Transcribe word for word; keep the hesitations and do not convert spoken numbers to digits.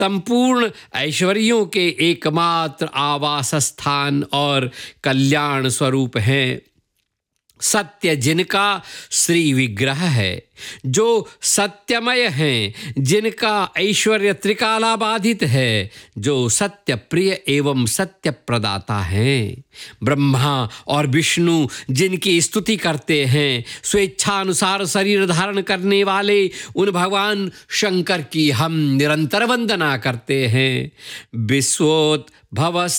संपूर्ण ऐश्वर्यों के एकमात्र आवास स्थान और कल्याण स्वरूप हैं। सत्य जिनका श्री विग्रह है, जो सत्यमय हैं, जिनका ऐश्वर्य त्रिकालाबाधित है, जो सत्य प्रिय एवं सत्य प्रदाता हैं। ब्रह्मा और विष्णु जिनकी स्तुति करते हैं, स्वेच्छानुसार शरीर धारण करने वाले उन भगवान शंकर की हम निरंतर वंदना करते हैं। विश्वोत भवस्त